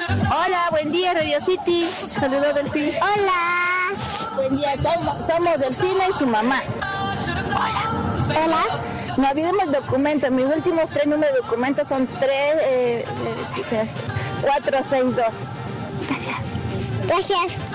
Hola, buen día Radio City. Saludos Delfín. Hola. Buen día, somos Delfina y su mamá. Hola. Hola. No olvidemos el documento. Mis últimos 3 números de documento son 462. Gracias. Gracias.